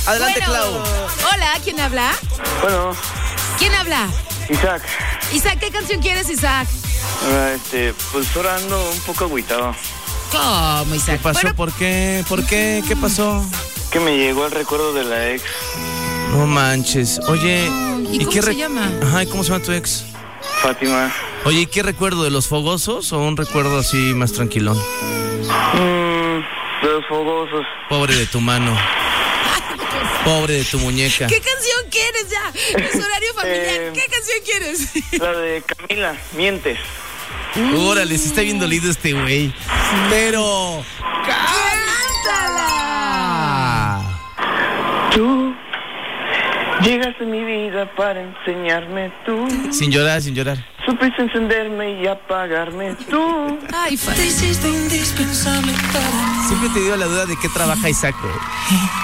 Adelante, Clau. Hola, ¿quién habla? Bueno, ¿Quién habla? Isaac, Isaac, ¿qué canción quieres, Isaac? pues ahora ando un poco agüitado. ¿Cómo, Isaac? ¿Qué pasó? Bueno, ¿Por qué? ¿Por qué? ¿Qué pasó? Que me llegó el recuerdo de la ex. No manches. Oye, ¿y cómo se llama? Ajá, ¿y cómo se llama tu ex? Fátima. Oye, ¿y qué recuerdo? ¿De los fogosos o un recuerdo así más tranquilón? De los fogosos. Pobre de tu mano. Pobre de tu muñeca. ¿Qué canción quieres ya? Es horario familiar. ¿Qué canción quieres? La de Camila, Mientes. Órale, se está bien dolido este güey. Pero... ¡Cántala! Tú llegaste a mi vida para enseñarme tú. Sin llorar, sin llorar. Supiste encenderme y apagarme tú. Ay, Te hiciste indispensable para mí. Siempre te dio la duda de qué trabaja Isaac, güey.